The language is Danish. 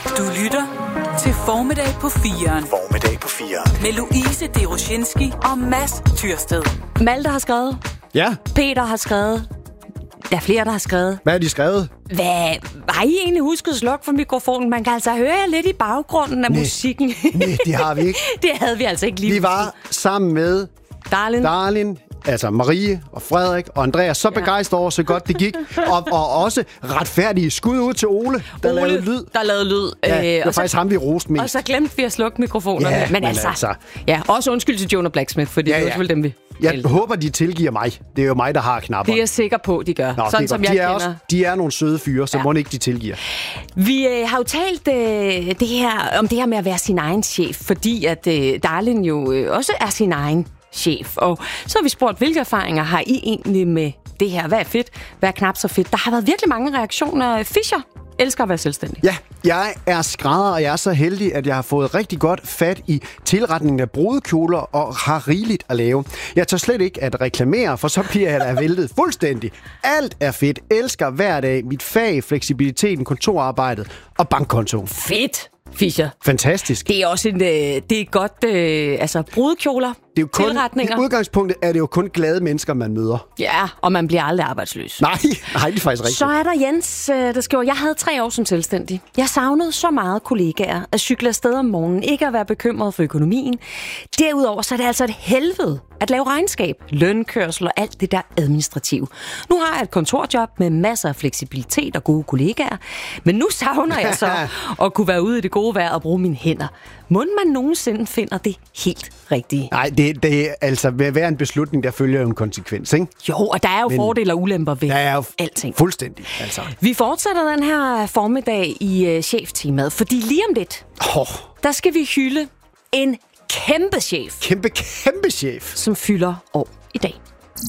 Du lytter til Formiddag på 4'eren. Formiddag på 4'eren. Med Louise Deroshinski og Mads Tyrsted. Malte har skrevet. Ja. Peter har skrevet. Der er flere, der har skrevet. Hvad har de skrevet? Har I egentlig husket at slukke for mikrofonen? Man kan altså høre jer lidt i baggrunden af musikken. Nej, det har vi ikke. Det havde vi altså ikke lige. Vi var sammen med Darlin, altså Marie og Frederik og Andreas, så begejstrede over, så godt det gik. Og også retfærdige skud ud til Ole, der lavede lyd. Ja, det var faktisk ham, vi roste mest. Og så glemte vi at slukke mikrofonerne. Ja, men altså. Ja, også undskyld til Jonah Blacksmith, fordi det var selvfølgelig dem, vi... Jeg håber, de tilgiver mig. Det er jo mig, der har knapper. Det er jeg sikker på, de gør. Sådan som jeg kender. De er nogle søde fyre, så må ikke de tilgiver. Vi har jo talt om det her med at være sin egen chef, fordi at Darlin jo også er sin egen chef. Og så har vi spurgt, hvilke erfaringer har I egentlig med det her? Hvad er fedt? Hvad er knap så fedt? Der har været virkelig mange reaktioner. Fischer elsker at være selvstændig. Ja, jeg er skrædder, og jeg er så heldig, at jeg har fået rigtig godt fat i tilretningen af brudekjoler og har rigeligt at lave. Jeg tør slet ikke at reklamere, for så bliver jeg da væltet fuldstændig. Alt er fedt. Elsker hver dag mit fag, fleksibiliteten, kontorarbejdet og bankkontoen. Fedt, Fischer. Fantastisk. Det er også det er godt, brudekjoler, det er jo kun, tilretninger. I udgangspunktet er det jo kun glade mennesker, man møder. Ja, og man bliver aldrig arbejdsløs. Nej, det er faktisk rigtigt. Så er der Jens, der skriver, jeg havde 3 år som selvstændig. Jeg savnede så meget kollegaer, at cykle afsted om morgenen, ikke at være bekymret for økonomien. Derudover så er det altså et helvede at lave regnskab, lønkørsel og alt det der administrative. Nu har jeg et kontorjob med masser af fleksibilitet og gode kollegaer, men nu savner jeg så at kunne være ude i det gode vejr og bruge mine hænder. Må man nogensinde finder det helt rigtige? Nej, det er altså ved hver en beslutning, der følger jo en konsekvens, ikke? Jo, og der er jo fordele og ulemper ved alting. Fuldstændig, altså. Vi fortsætter den her formiddag i cheftemaet, fordi lige om lidt, der skal vi hylde en kæmpe chef. Kæmpe chef. Som fylder år i dag.